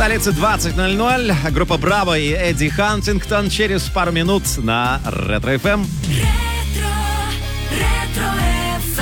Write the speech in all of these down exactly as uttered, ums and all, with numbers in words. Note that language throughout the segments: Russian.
столице двадцать ноль ноль. Группа Браво и Эдди Хантингтон через пару минут на Ретро эф эм. Ретро, Ретро эф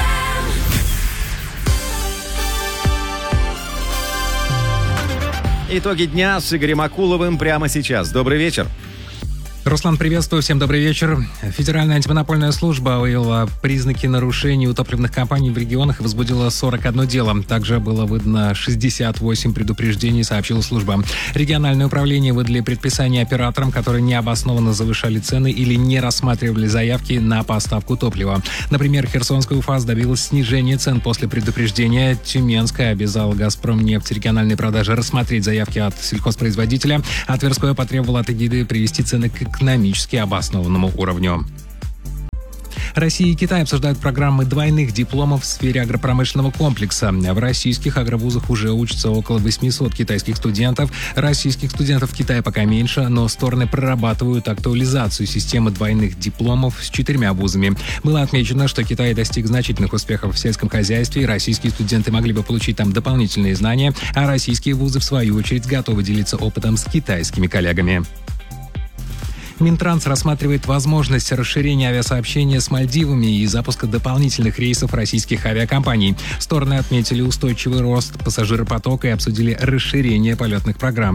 эм. Итоги дня с Игорем Акуловым прямо сейчас. Добрый вечер. Руслан, приветствую, всем добрый вечер. Федеральная антимонопольная служба выявила признаки нарушений у топливных компаний в регионах и возбудила сорок одно дело. Также было выдано шестьдесят восемь предупреждений, сообщила служба. Региональное управление выдали предписания операторам, которые необоснованно завышали цены или не рассматривали заявки на поставку топлива. Например, Херсонская УФАС добилась снижения цен после предупреждения. Тюменская обязала «Газпромнефть» региональные продажи рассмотреть заявки от сельхозпроизводителя, а Тверское потребовало от эгиды привести цены к экономически обоснованному уровню. Россия и Китай обсуждают программы двойных дипломов в сфере агропромышленного комплекса. В российских агровузах уже учатся около восемьсот китайских студентов. Российских студентов в Китае пока меньше, но стороны прорабатывают актуализацию системы двойных дипломов с четырьмя вузами. Было отмечено, что Китай достиг значительных успехов в сельском хозяйстве, и российские студенты могли бы получить там дополнительные знания, а российские вузы, в свою очередь, готовы делиться опытом с китайскими коллегами. Минтранс рассматривает возможность расширения авиасообщения с Мальдивами и запуска дополнительных рейсов российских авиакомпаний. Стороны отметили устойчивый рост пассажиропотока и обсудили расширение полетных программ.